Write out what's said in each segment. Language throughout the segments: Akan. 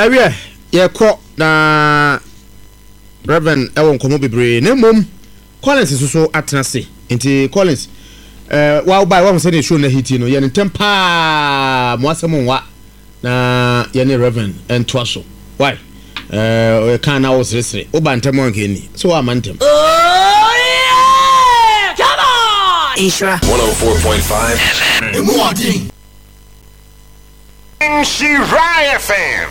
Awie ye ko na Reverend Ewon komo bebre na mom Collins so atena se nti Collins wa buy wa say the show na hiti no ye ntempa mo asem nwa na ye ne Reverend ento so why we can now resre o ba ntem on keni so wa mantem oh yeah come on Isra 104.5 FM Morning Shiraya fan.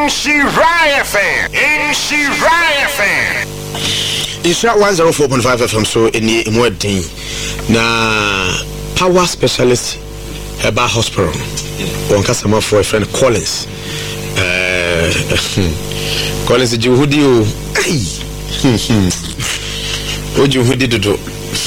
Isra 104.5 FM so any more thing na power specialist Herbal Hospital one customer for a friend Collins Collins Juhudi o o Juhudi dodo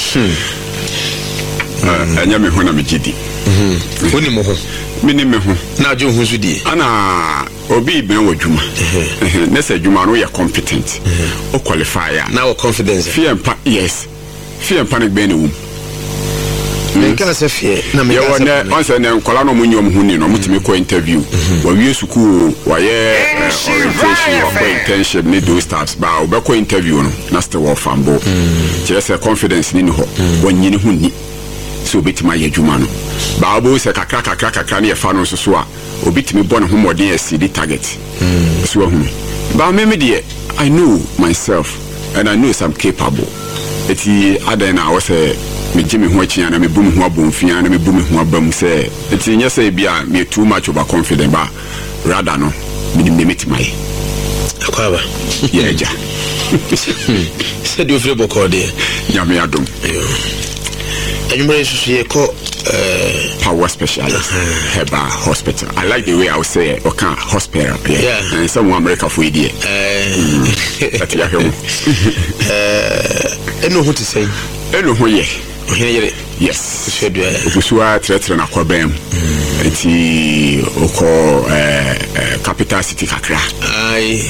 anya me ho na me gidi woni mo ho mini me ho na jo ho zudi ana obi ben wadwuma nessa dwuma no ya competent o qualify ya na o confidence fear empa yes fear empa ne ben wum me ka se fear na me ka se on se ne nkola no munyom hu ni no mutimi ko interview wa wie suku wa ye orientation wa intention ni do stars ba obekọ interview no na still wa fambo just confidence ni ho wanyini hu ni so betima ye dwuma no ba obo se kakra na ye fa no so a obitimi bɔ ne ho modern SD target so hu ba me de I know myself and I know I'm capable eti adan na wo se me gimi ho akia na me bu me ho abonfia na me bu me ho abam se eti nya se bia me too much over confident ba rather no me metima ye akwaba ye ja se do fre bokode ya me adom anymore so ye ko power specialist Herbal Hospital. I like the way I would say it, okay, hospital. Yeah. And some America for idea. That you hear. Eno what to say? Eno ho ye. Yes. Okusua tretre na kwabem. Eti oko capital city kakra. Ai.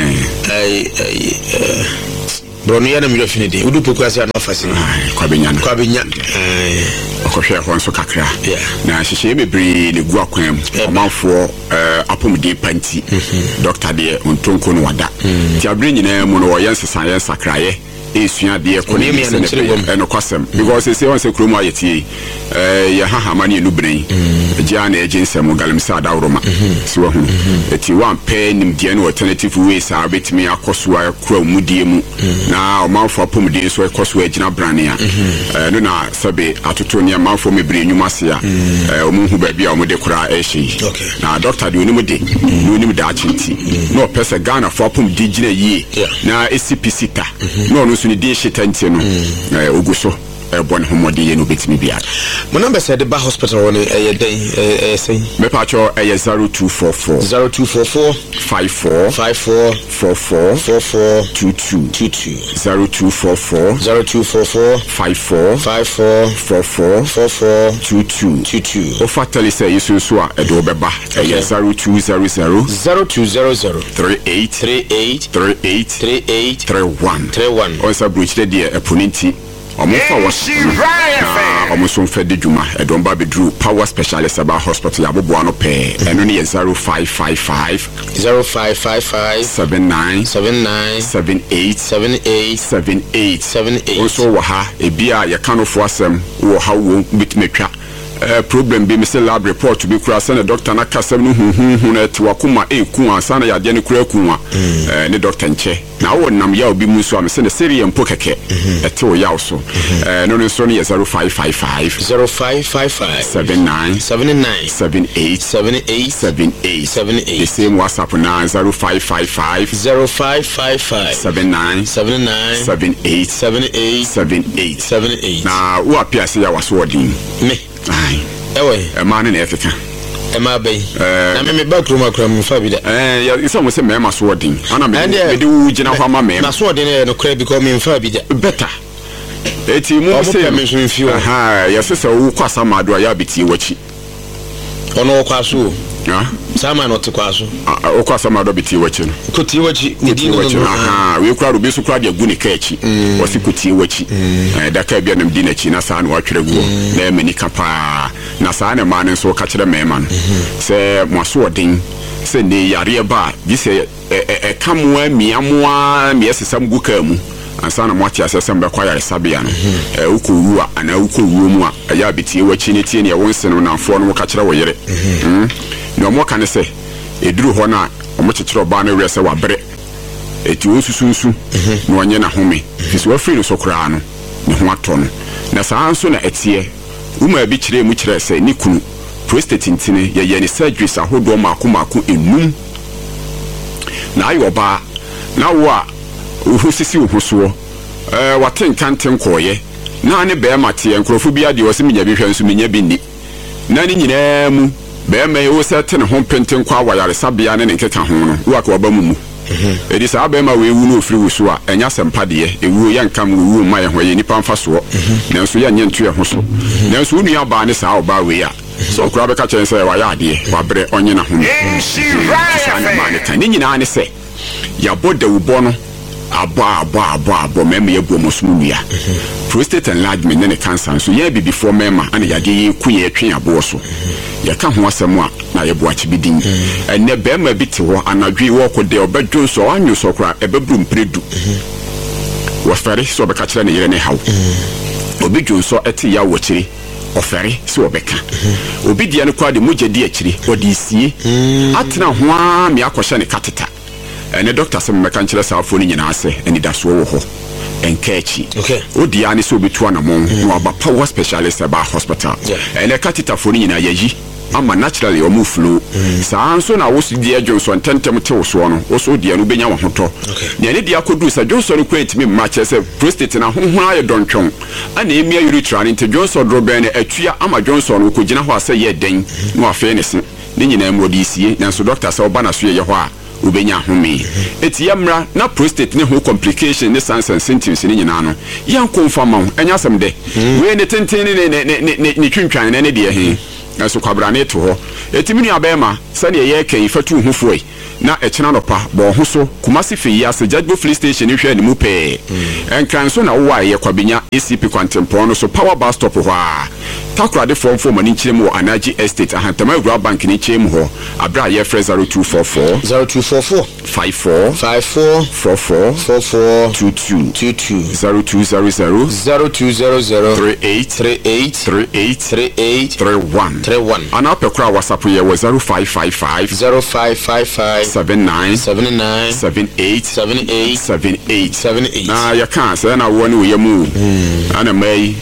Bro no yana mi definitely. Udu pokuase na office. Kwabenya. Okohwe ho nso kakra. Na hihye bebre le gu akwam. Omanfo apomde panti. Doctor de ontonko no wada. Ti abre nyina mu no wo yensesan yensakraye. Esua de ekonomi no kwasem because say on say kromo ayeti ye hahama ne enubren gia na agency galimsa dawroma so hu eti wan pay nim de no alternative ways a betimi akoso akura mudie mu na omanfo apomde so ekoso agina brane a no na sabe atoto ne amanfo mebre nyuma se a omunhu ba bia omode kura ehyi na doctor de onimu de no onimu da achinti no pesa Ghana for apomde gina yi na SCPC ta no so ni dey shitanti no oguso bon homodi ye no betimi bia mo number said the Bar Hospital on den say me pa cho 0244 54 22 0244 54 22 o fatally say you so a do beba 0200 38 o sa bridge dey eponinti omofa omoso fede djuma edomba bedru power specialist Herbal Hospital yabobo no pe eno ne 0555 79 also wa ha ebia ye kanofo asem wo ha wo bitmetwa problem be me lab report to be kura say doctor na kasem no hu na ti wakoma eku ansa na yade ne kura ku ne doctor nche na wo nam ya obi mu so am say ne serie mpo keke ete o ya so no so ne 0555 79 the same WhatsApp na 0555 79 na wo apia say ya waso odin me ewe man na Africa ema bay na me backroom akram fa bi da isa mo se mema so odin ana me de wu gina ho ama mema na so odin no credit because me fa bi da better eti mo se me so mfio yes se wo kwasa mado ya beti wachi ono kwaso sama no te kwaso o kwasa mado beti wachi no kuti wachi ni di no we kura rubi so kura de gu ne kachi wasi kuti wachi da ka bia nam di na chi na sa na watwere guo na mani kapa na sa na ma ne so ka kire mema no se mo so odin se ne yare ba bi se kamwa miamoa miesesam guka mu ansa na moati asesam be kwa yare sabia no ukowu ana ukowu mu a ya betie wachi ne tie ne wonse no nanfo no ka kire wo yere no mo kan se eduru ho na mo kekere oba na wese wa bere eti osusunsu no onye na home fisi wa free no sokra no ne ho ato no na saa nso na etie uma bi kire mu kire se ni kunu prostate ntine ye ne surgeries ahodo maako enum na ayo ba na wo a uhusisi uhuso waten kanten koye na ne be mate enkrofo bi ade wose menya bi hwe nso menya bi ni na ni nyina mu be me wo sete ne ho penten kwa wayare sabia ne nkeka ho no wo aka oba mu edi sa be ma we wu no ofiri wuso a enya sempade ewu ya nkam wu ma ye ho ye nipa mfa so na nso ya nye ntu ye ho so na nso unu ya ba ne sa oba we ya so kura be ka chen say wa ya ade wa bre onye na ho ni nyina ne se ya boda ubo no abo mema ye bomo sumua prostate enlargement ne cancer so ye be before mema ana ya de ku ye twen abo so ya ka ho asem a na ye boachi bidin enne be ma bi te ho anadwe wo ko de obedwo so anyo so kra ebebru mpredu wo fere so be ka kire ne yere ne hawo obedwo so eti ya wo kire ofere so obeka obi dia ne kwa de mujedi akire odi sie atena ho a me akɔhye ne kateta ene doctor se mmeka nkyere sa afo ni nyina ase eni da so wo ho enkechi odi ani so betu anamon no aba power specialist aba hospital ene kateta fo ni nyina yayi ama naturally omu flow saa nso na wo sidi adwonso ntentem te wo so no wo so dia no benya wo hoto ne ne dia kodu sa Johnson no kwentimi ma che se prostate na honhon aye dontwon ana emia urethra ne Johnson drobe ne atua ama Johnson no ko gina ho ase ye den no afa ne se ne nyina modisie nanso doctor sa oba na so ye ho a ubenya home eti yamra na prostate ne ho complication ne signs and symptoms ne nyina no yan confirm enya asem de we ne tenten ne twintwan ne de he so kwabra ne to ho eti minu abema sane ye kan fatu hu foi na ekina no pa bo ho so Kumasi Feyi ase Judgebo Free Station ne hwe ne mu pe enkran so na wo aye kwabenya ACP Kwantempo no so power bus stop ho a takrade form mani nkyerem wo Anaji Estate ahantama Agro Bank ne kyem ho abra ye frɛ 0244 54 44 22 0200 38 31 ana pekura WhatsApp ye wo 0555 79 na ya kan say na wo ne wo yemu ana mai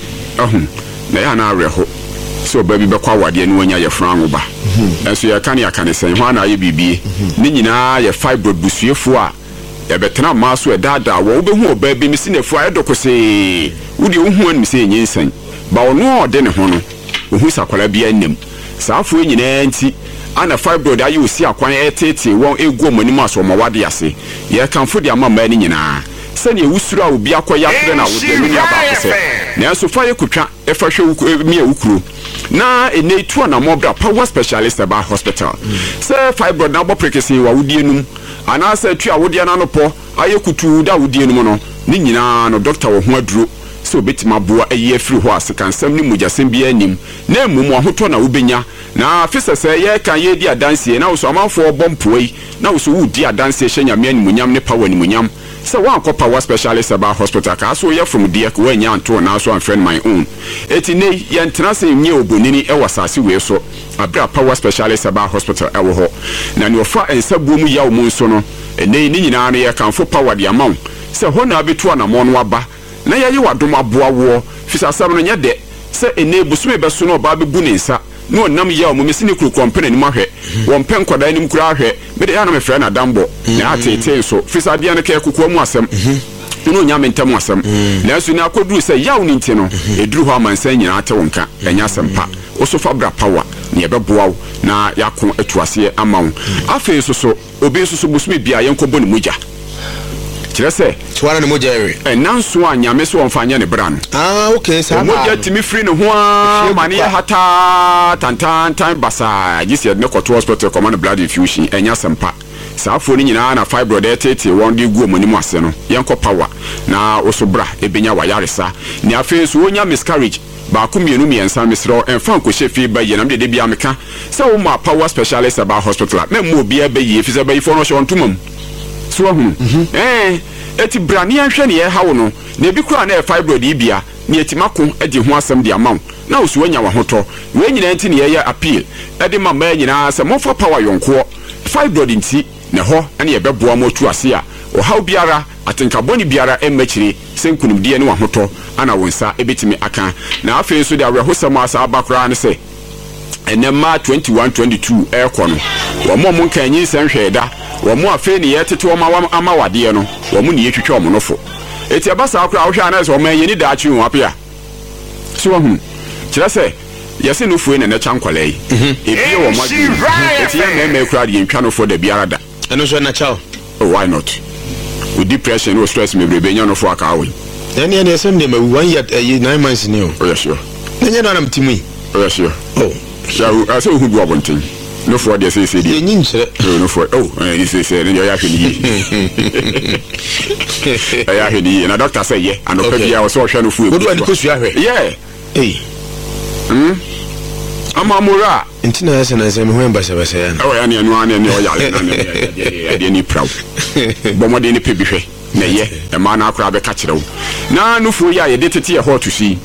na ya na areho so baby be kwa wade ne wonya ye fran ba enso ya kan ya kan sen ho na ye bibie ni nyina ye fibroid busuefo a ya betena maso edada wo be hu oba bi misinefu a edokose wudi wo hu an mise nyinsan ba ono ode ne ho no wo hu sakwala bia nnem saafo nyina nti ana fibroid ayi osi akwan etete won egu omanim aso mawade ase ye kanfo de ama ma ni nyina sani ewusuru a obi akoya fere na wo de ni aba kose na so fa ye kutwa efa hwe mi ewukuru na enetu na mobra power specialist aba hospital say fibroid na boprekesi wa wodi enum ana say tu a wodi ana no po aye kutu da wodi enum no ni nyina no doctor wo ho aduro so betima boa eye free ho asekansam ni mujasem bia nim na emum ahoto na wobenya na afisa say ye kan ye di adanse na so amanfo bompoi na so wudi adanse hyanyame animunyam ne power animunyam so one power specialist about hospital ka so ye from there ko anya anto na so friend my own eti ne ye ntena se nye obonini e wasase we so abra power specialist about hospital e wo ho na ne ofa ensabuo mu yawo mu nso no ene ni nyina na ye kanfo power de amount se ho na abetu na mo no aba na ye ye wadom aboa wo fisa sam no nye de se ene busume be so no ba be bu ne nsa no nam yawo mu mesine kru company ni mahwe won pen koda ni mkura ahwe me de ya na me frɛ na dambo na atete so fisa bia ne ka kukuwa mu asem no nya mentam asem na so ni akoduru se yawo ni nti no eduru ho amansan nyina ate wonka enya asempa oso fabra power ne ebeboawo na yakon atuase amawo afi so obi so busume bia yenkobo ne muja kirese tuwana ne moja ewe nanso anyame so onfanya ne bra no okay sa moja timi free ne ho a mane hata tantan basa gisi ne koto hospital command blood infusion enya sempa saafo ni nyina na fibroid etete won de gu omani mu ase no yenko power na osobra ebenya wayaresa ne afi so onya miscarriage ba ku mienu miensa mesro enfa nkohye fi ba ye na me de bia meka se wo ma power specialist about hospital me mo bia ba ye fi se ba ifo no hwe ntomam so hu eti brani anhwe ne ye hawo no na bi kura na fibroid ibia ne etimako edi ho asem de amaw na osu anya wa hoto we nyina enti ne ye appeal edi mama nyina se mo fa power yonko fibroid nti ne ho ene ye beboa mo tu ase a o haw biara atenka boni biara emmachiri senkunum de ne wa hoto ana wonsa ebetimi aka na afi so de awehosam asa abakra ne se enema 21-22 ekono wo mo nkan nyi senhwe da wo mo afi ne ye tete wo ma amawade no wo mo ne ye twetwe wo no fo eti abasa akra wo hwa na se wo ma yeni da achi wo apia so wo hu kire se yesi no fuwe na chankwala yi ebi wo ma eti ya me kra de ntwa no fo da biara da eno so na chao why not with depression or stress me brebe nya no fo aka awen ene esem de ma 1 year 9 months ni o oh sure nya no anam timi oh sure oh I say who do abontin no for the say dey nyi nchire no for you say ne ya hwe ni ya hwe ni na doctor say yeah and okay bia wo so hwe no fu e go do kosu ahwe yeah amamura ntina ya sana se me ho embasa basa ya oh ya ne anu ane ne o ya na de ni proud bomo de ni pe bihwe na ye e ma na akora be ka kire wo na no fu ya ye de tete ye hot to see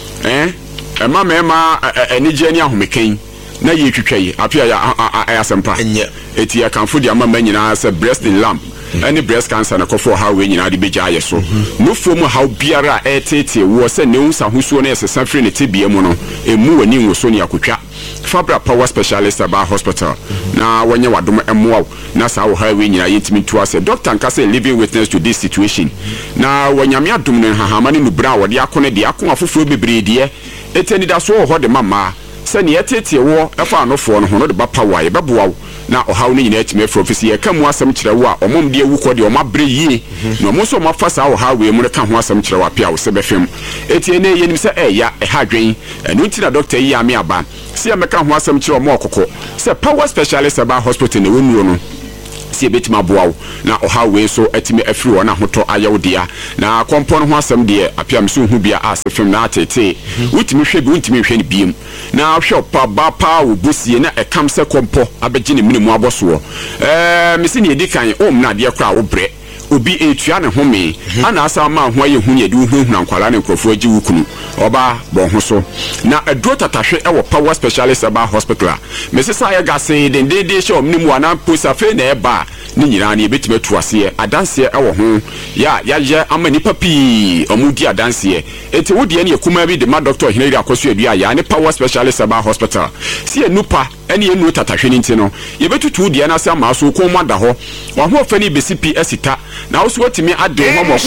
ema mema enije ni ahomeken na ye twitwaye apia ya ayasempa eti ya kanfo di ama manyina se breast lump any breast cancer na kofo ha we nyina de beja aye so no fom ha biara etete wo se ne unsa husuo na esesa firi ne tebie mu no emu wani nwoso ne akotwa Fabra Power Specialist about hospital na wanya wadom emwa na sa wo ha we nyina yentimi tu ase doctor nka say living witness to this situation na wanyame adom ne hahama ne nubra wo de akone de akon afoforo bebrede eteni da so ho de mama se ne etete wo efa anofo no ho no de ba power ye beboa na ohaw ne nyina etime profesi ye kamu asem kire wo a omom de ewuko de omabre yie na omo so mafasa wo ha we mu ka ho asem kire wo apia wo se befem etiene yenim se ya ha dwen enu nti na doctor yi ame aba si ameka ho asem kire omo okoko se Power Specialist about hospital ne wonu no si ebetima boawo na oha we so etime afiri wona hoto ayewdia na kompon ho asem de apiam so hu bia asefem na atete wutimi hwe bi wutimi hwe ne biem na hwe pa ba pa wo bosie na ekam se kompo abegye ne minimu aboso mesi ne edikan na de kra wo bre obi etua ne home ana asa ma ho aye hu ye de hu nkwala ne nkrofo agi wukunu oba bon ho so na adro tatahwe ewo Power Specialist about hospital mesi sa ya gase de show mnimu ana posa fe na eba ni nyina na ebetime tuase adanse ewo ho ya ye amani papi omudi adanse eti wodi ne yakuma bi de ma doctor Henry Akoso adua ya ne Power Specialist about hospital si enupa ene enu tatahwe ni ntino ye betutu di na se ma so ko mada ho wa ho fa ni BCP asita na wo so watimi ade ho mo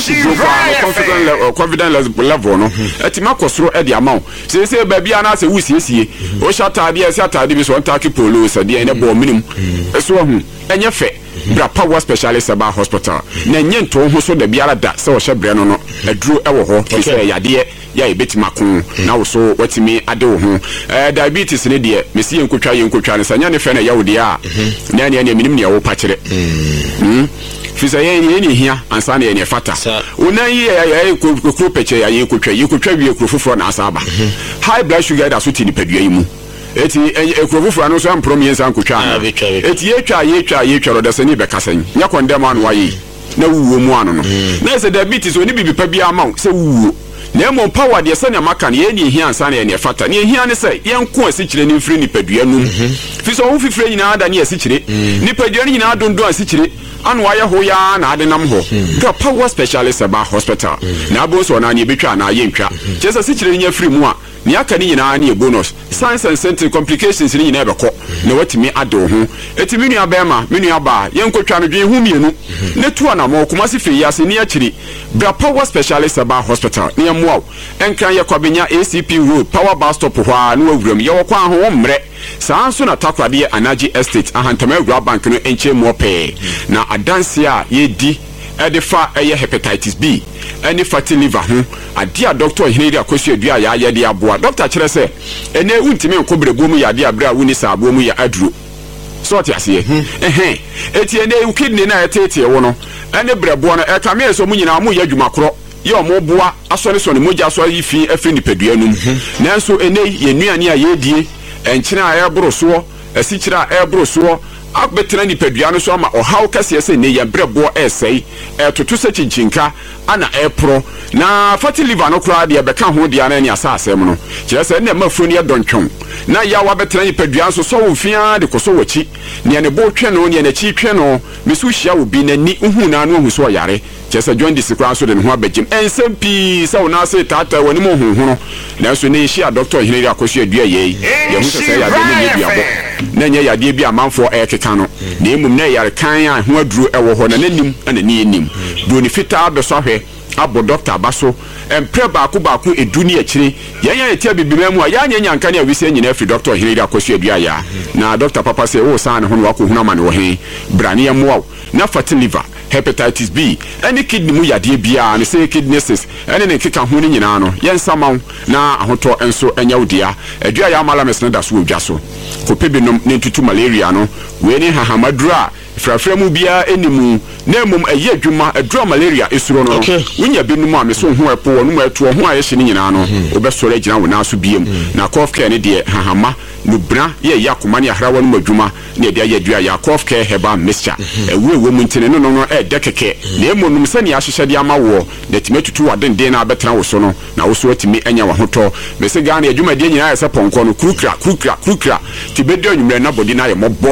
confident level no etima kosoro e de amaw se ba bia na se wusiesie o shata de ese atade bi so ntaki polo se de ene bo minim eso hu enye fe bra Power Specialist about hospital na nye nto ho so da biara da se wo hyebre no no aduro e wo ho se yade ya ebetima kun na wo so watimi ade wo ho diabetes ne de mesi yenkotwa ne sanya ne fe na yawde a na ne minim ne wo pa kire fisa ye hia ansa na ye fata una ye kokro peche ye kotwa wie krofofo na asaba high blood sugar da so ti ni padua yi mu eti krofofo anu so amprom ye nsan kotwa eti ye twa da sani be kasan nya kondem anu waye na wuwo mu anu no na se diabetes oni bibi pa bia ma se wuwo na mo power de sani amaka na ye ni hia ansa na ye fata na hia ne se ye nko asikire ni mfiri ni padua nu fisa wo fifire nyina da ne asikire ni padua ni nyina dondo asikire anu aye ho ya na ade nam ho the Power Specialist about hospital na abo so na ne betwa na aye ntwa chese sikire nya free mu a ni aka ni nyina na bonus science and sensory complications ni nyina ebekọ na watimi ade ho etimi nua bema me nua ba ye nkotwa no dwen hu mienu ne tu na mo kuma si firi ase ni akiri the Power Specialist about hospital ni amuaw enkan ye kwabenya ACP road Power bus stop ho a no awuram ye wokwa ho mre sanso na takwade Anaji Estate ahantama agura bank no enche mo pe na adanse a ye di edifa eye hepatitis B any fatty liver ho ade a doctor Henry Akoso adua ya de aboa doctor kire se ene untimi nkobrebo mu ya de abra wuni sabo mu ya aduro so ti ase eti ene kidney na etete wo no ene brebo no e kame so mu nyina mu ya dwuma kro ye omoboa asori so ne moja so yi fi afri nipadua num nanso ene ye nuane a ye die enkyene a ebro so asikyira a ebro so abetena nipadua no so ama ohaw kase ese ne ye brebo esei etoto se chinchinka ana epro na fatty liver no kra de beka ho de ana ne asasem no kire se ne mafuro ne dontwon na ya wa betena nipadua so so wofia de koso wachi ne ne bo twe no ne na chi twe no mesu hia obi na ni hu na no hu so yare kese join this kra so de ho abegim ensempi se wona se tata woni mo hu na so ne hia doctor Henry Akosu adua ye ye hu se ya de ne biabo na nya yade bi amanfo ekeka no na emum na yare kan a ho aduro ewo ho na nanim na ni enim do ni fita be so hwe abo doctor abaso empre baako edu ni akire yanya etia bibimemu a yanya nyanka ne awise nyina afi doctor Henry Akosu adua ya na doctor papa say o san ho no wako huna ma ne wo he brane yamo na fatty liver hepatitis B any kidney mu yade bia ne say kidneys any ne keka ho ni nyina no yensamaw na ahoto enso enya wodia adua ya amala mesna da so odwa so kopebinom ne tutu malaria no we ni hahamadura frafra mu bia enimu na emum eye adwuma adura malaria esuro no wunya binum a meso ho epo no mu eto ho a ye hye ni nyina no obesore gina wo na so biem na cough care ne de hahama no bra ye yakoma ne ahrawa no adwuma ne de ayadua ya cough care herbal mixture ewu mu ntene no de keke na emonum se ne ahyehyɛ de ama wo de timetutu wadenden na abetena wo so no na wo so atimi anya wo hoto me se ga na adwuma de nyina ya se ponko no krukra tibedo nwumre na body na ye mobbo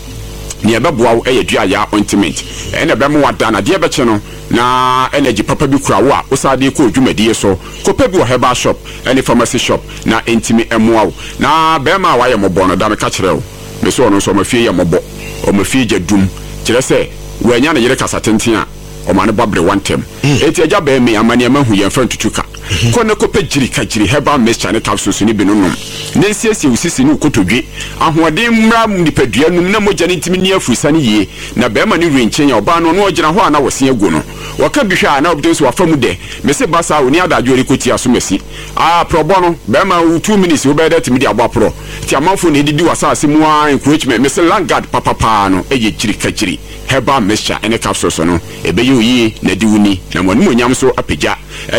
ne ebeboa wo eyadua ya ointment ene be mo wada na de beche no na energy papa bi kura wo a usade ko dwumadie so ko pa bi wo herbal shop ene pharmacy shop na intimi emoa wo na be ma wa ye mobbo no da me ka kire wo me so no so mafie ye mobbo o mafie jadum kire se wo anya na yire kasa tenten a o ma ne bobre wantem eti aja be me amane ma hu ye mfa tutuka kone ko pejiri kajiri herbal mixture ne capsules ni binunum ne siesie usisi ni kotodwe ahoɔden mmra nipadua num na mogya ne ntimi ni afurisa ne yie na be ma ne renkyenya oba no no ogyina ho ana wɔse agu no wɔka bi hwɛ ana obden so wafa mu de me se basa oni adadwo rekoti asomasi probo no be ma 2 minutes wo be that mi de abapro ti amanfo ne didi wasase mu a encouragement me se langard papa no eye jiri kajiri herbal mixture ene capsules no ebe yi na di wuni na mo nyam so apagya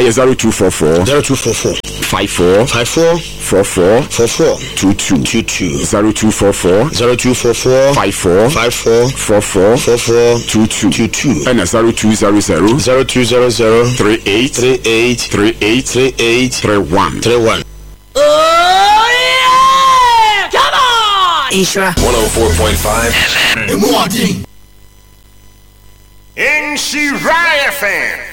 0244 54 44 22 0244 54 22 and 0200 38 Oh yeah! Come on! Ishra 104.5 in Shira FM.